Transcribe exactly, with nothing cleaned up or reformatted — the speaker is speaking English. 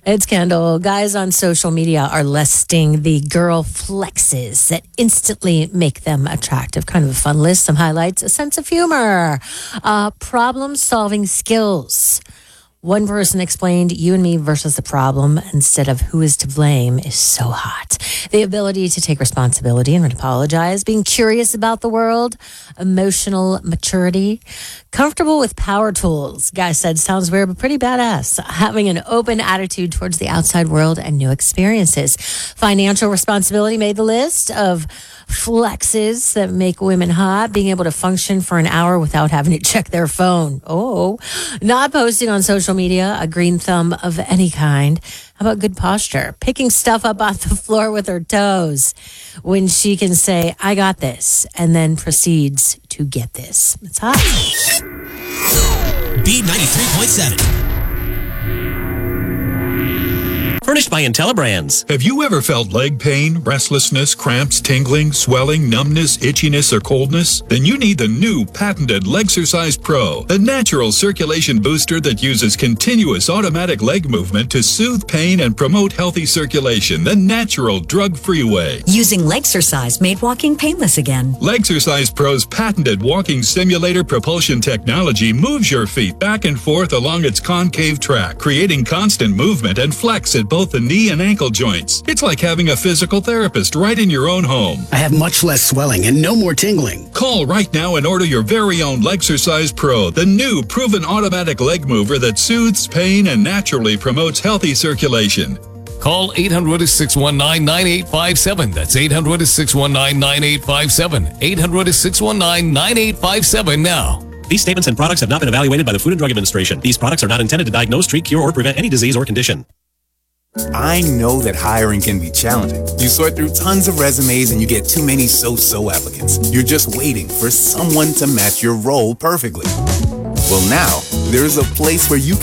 It's Kendall. Guys on social media are listing the girl flexes that instantly make them attractive. Kind of a fun list. Some highlights: a sense of humor, uh, problem-solving skills. One person explained, "You and me versus the problem instead of who is to blame is so hot." The ability to take responsibility and apologize, being curious about the world, emotional maturity, comfortable with power tools. Guy said, sounds weird, but pretty badass. Having an open attitude towards the outside world and new experiences. Financial responsibility made the list of flexes that make women hot, being able to function for an hour without having to check their phone. Oh, not posting on social media, a green thumb of any kind. How about good posture? Picking stuff up off the floor with her toes when she can say, I got this, and then proceeds to get this. It's hot. B ninety-three point seven. Furnished by IntelliBrands. Have you ever felt leg pain, restlessness, cramps, tingling, swelling, numbness, itchiness, or coldness? Then you need the new patented Legsercise Pro, a natural circulation booster that uses continuous automatic leg movement to soothe pain and promote healthy circulation the natural, drug-free way. Using Legsercise made walking painless again. Legsercise Pro's patented walking simulator propulsion technology moves your feet back and forth along its concave track, creating constant movement and flex at both the knee and ankle joints. It's like having a physical therapist right in your own home. I have much less swelling and no more tingling. Call right now and order your very own Legsercise Pro, the new proven automatic leg mover that soothes pain and naturally promotes healthy circulation. Call eight hundred, six one nine, nine eight five seven. That's eight hundred, six one nine, nine eight five seven. eight hundred, six one nine, nine eight five seven now. These statements and products have not been evaluated by the Food and Drug Administration. These products are not intended to diagnose, treat, cure, or prevent any disease or condition. I know that hiring can be challenging. You sort through tons of resumes and you get too many so-so applicants. You're just waiting for someone to match your role perfectly. Well, now, there's a place where you can